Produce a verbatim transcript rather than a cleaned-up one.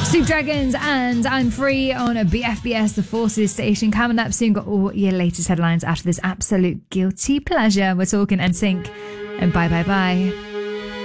Soup Dragons and I'm Free on a B F B S, the Forces station. Coming up soon, got all your latest headlines after this absolute guilty pleasure. We're talking N Sync and bye bye bye.